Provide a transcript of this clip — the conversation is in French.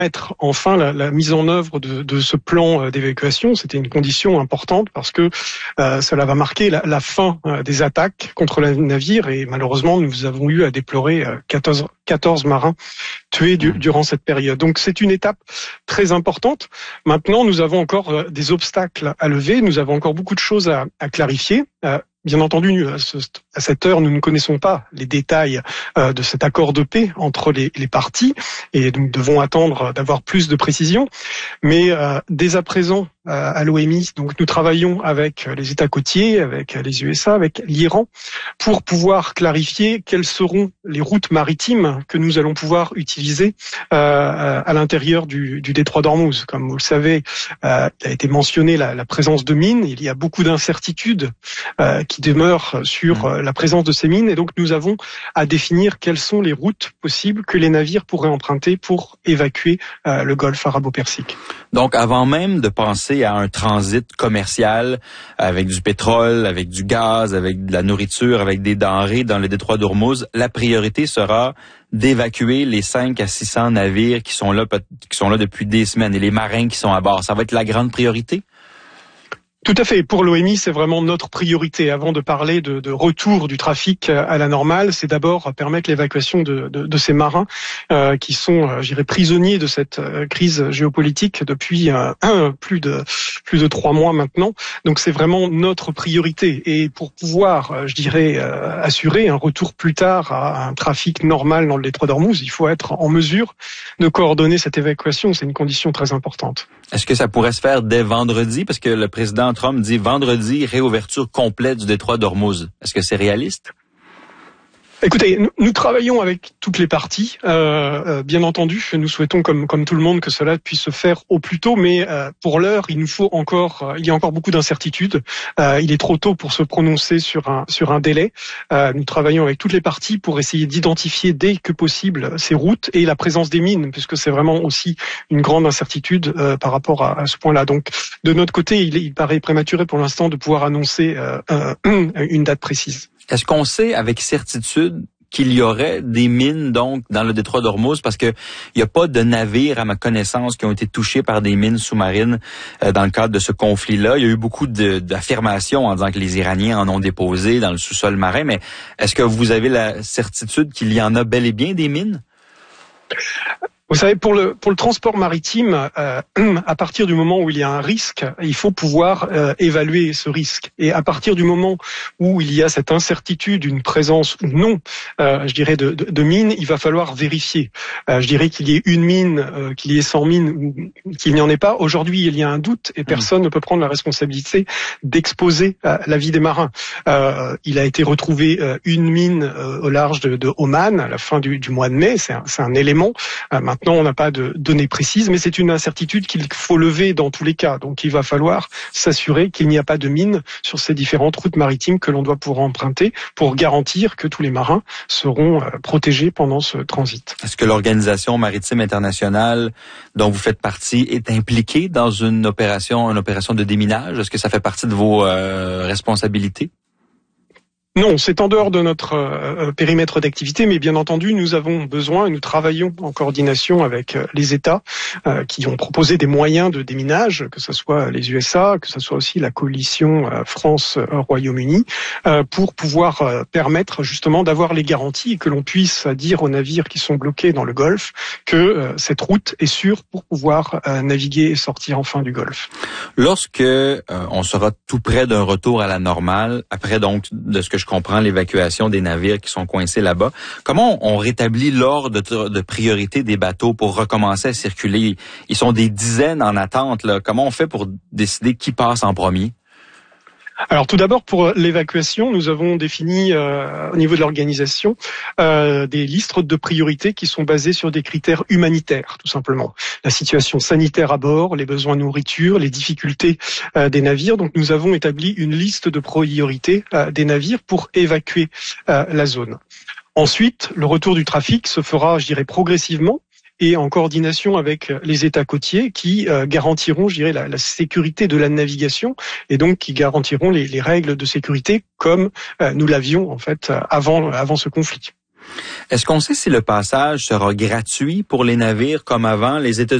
permettre enfin la mise en œuvre de ce plan d'évacuation. C'était une condition importante parce que cela va marquer la fin des attaques contre le navire et malheureusement nous avons eu à déplorer 14 marins tués durant cette période. Donc c'est une étape très importante. Maintenant, nous avons encore des obstacles à lever, nous avons encore beaucoup de choses à clarifier. Bien entendu, à cette heure, nous ne connaissons pas les détails de cet accord de paix entre les parties et nous devons attendre d'avoir plus de précisions. Mais dès à présent, à l'OMI, donc nous travaillons avec les États côtiers, avec les USA, avec l'Iran, pour pouvoir clarifier quelles seront les routes maritimes que nous allons pouvoir utiliser à l'intérieur du détroit d'Ormuz. Comme vous le savez, il a été mentionné la présence de mines. Il y a beaucoup d'incertitudes qui demeurent sur la présence de ces mines, et donc nous avons à définir quelles sont les routes possibles que les navires pourraient emprunter pour évacuer le golfe arabo-persique. Donc, avant même de penser à un transit commercial avec du pétrole, avec du gaz, avec de la nourriture, avec des denrées dans le détroit d'Ormuz, la priorité sera d'évacuer les 500 à 600 navires qui sont là depuis des semaines et les marins qui sont à bord. Ça va être la grande priorité? Tout à fait. Pour l'OMI, c'est vraiment notre priorité. Avant de parler de retour du trafic à la normale, c'est d'abord permettre l'évacuation de ces marins qui sont, prisonniers de cette crise géopolitique depuis plus de 3 mois maintenant. Donc c'est vraiment notre priorité. Et pour pouvoir, assurer un retour plus tard à un trafic normal dans le détroit d'Ormuz, il faut être en mesure de coordonner cette évacuation. C'est une condition très importante. Est-ce que ça pourrait se faire dès vendredi? Parce que le président Trump dit vendredi, réouverture complète du détroit d'Ormuz. Est-ce que c'est réaliste? Écoutez, nous travaillons avec toutes les parties. Bien entendu, nous souhaitons, comme tout le monde, que cela puisse se faire au plus tôt. Mais pour l'heure, il y a encore beaucoup d'incertitudes. Il est trop tôt pour se prononcer sur un délai. Nous travaillons avec toutes les parties pour essayer d'identifier dès que possible ces routes et la présence des mines, puisque c'est vraiment aussi une grande incertitude par rapport à ce point-là. Donc, de notre côté, il paraît prématuré pour l'instant de pouvoir annoncer une date précise. Est-ce qu'on sait avec certitude qu'il y aurait des mines donc dans le détroit d'Ormuz, parce que il n'y a pas de navires à ma connaissance qui ont été touchés par des mines sous-marines dans le cadre de ce conflit-là. Il y a eu beaucoup d'affirmations en disant que les Iraniens en ont déposé dans le sous-sol marin, mais est-ce que vous avez la certitude qu'il y en a bel et bien des mines? Vous savez, pour le transport maritime, à partir du moment où il y a un risque, il faut pouvoir évaluer ce risque. Et à partir du moment où il y a cette incertitude, une présence ou non, de mines, il va falloir vérifier. Qu'il y ait une mine, qu'il y ait 100 mines ou qu'il n'y en ait pas. Aujourd'hui, il y a un doute et personne ne peut prendre la responsabilité d'exposer la vie des marins. Il a été retrouvé une mine au large de Oman à la fin du mois de mai. C'est un élément. Maintenant, on n'a pas de données précises, mais c'est une incertitude qu'il faut lever dans tous les cas. Donc, il va falloir s'assurer qu'il n'y a pas de mines sur ces différentes routes maritimes que l'on doit pouvoir emprunter pour garantir que tous les marins seront protégés pendant ce transit. Est-ce que l'Organisation maritime internationale dont vous faites partie est impliquée dans une opération de déminage? Est-ce que ça fait partie de vos responsabilités? Non, c'est en dehors de notre périmètre d'activité, mais bien entendu, nous avons besoin et nous travaillons en coordination avec les États qui ont proposé des moyens de déminage, que ce soit les USA, que ce soit aussi la coalition France-Royaume-Uni, pour pouvoir permettre justement d'avoir les garanties et que l'on puisse dire aux navires qui sont bloqués dans le Golfe que cette route est sûre pour pouvoir naviguer et sortir enfin du Golfe. Lorsque on sera tout près d'un retour à la normale, après donc de ce que je comprends, l'évacuation des navires qui sont coincés là-bas. Comment on rétablit l'ordre de priorité des bateaux pour recommencer à circuler? Ils sont des dizaines en attente, là. Comment on fait pour décider qui passe en premier? Alors tout d'abord, pour l'évacuation, nous avons défini au niveau de l'organisation des listes de priorités qui sont basées sur des critères humanitaires, tout simplement. La situation sanitaire à bord, les besoins de nourriture, les difficultés des navires. Donc nous avons établi une liste de priorités des navires pour évacuer la zone. Ensuite, le retour du trafic se fera, progressivement, et en coordination avec les États côtiers qui garantiront, la sécurité de la navigation et donc qui garantiront les règles de sécurité comme nous l'avions en fait avant ce conflit. Est-ce qu'on sait si le passage sera gratuit pour les navires comme avant? Les États-Unis